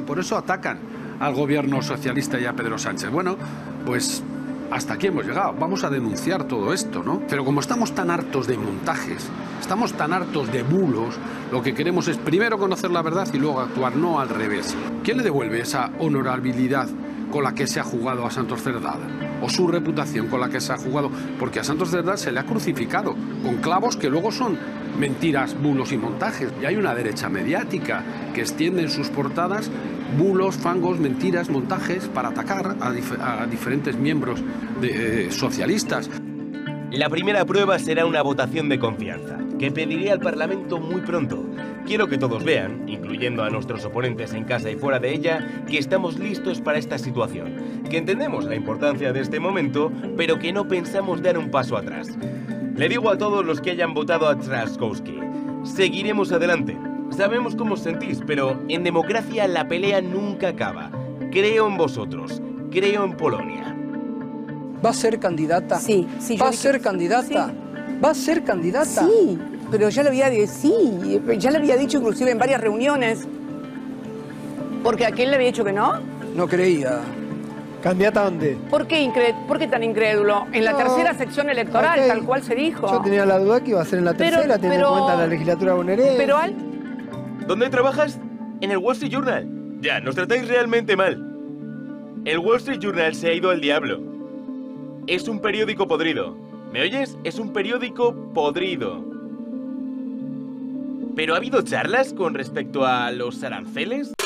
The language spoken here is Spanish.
y por eso atacan al gobierno socialista y a Pedro Sánchez. Bueno, pues hasta aquí hemos llegado. Vamos a denunciar todo esto, ¿no? Pero como estamos tan hartos de montajes, estamos tan hartos de bulos, lo que queremos es primero conocer la verdad y luego actuar, no al revés. ¿Quién le devuelve esa honorabilidad con la que se ha jugado a Santos Cerdá? O su reputación con la que se ha jugado, porque a Santos Cerdá se le ha crucificado con clavos que luego son mentiras, bulos y montajes. Y hay una derecha mediática que extiende en sus portadas bulos, fangos, mentiras, montajes para atacar a diferentes miembros socialistas. La primera prueba será una votación de confianza, que pediré al Parlamento muy pronto. Quiero que todos vean, incluyendo a nuestros oponentes en casa y fuera de ella, que estamos listos para esta situación, que entendemos la importancia de este momento, pero que no pensamos dar un paso atrás. Le digo a todos los que hayan votado a Trzaskowski, seguiremos adelante. Sabemos cómo os sentís, pero en democracia la pelea nunca acaba. Creo en vosotros, creo en Polonia. ¿Va a ser candidata? Sí, ¿Va a ser candidata? Sí. ¿Va a ser candidata? Sí, pero ya le había dicho inclusive en varias reuniones. Porque aquel le había dicho que no. No creía. ¿Candidata a dónde? ¿Por qué tan incrédulo? En la tercera sección electoral, Ok. tal cual se dijo. Yo tenía la duda que iba a ser en la tercera, teniendo en cuenta la legislatura bonaerense. Pero ¿Dónde trabajas? En el Wall Street Journal. Ya, nos tratáis realmente mal. El Wall Street Journal se ha ido al diablo. Es un periódico podrido. ¿Me oyes? Es un periódico podrido. ¿Pero ha habido charlas con respecto a los aranceles?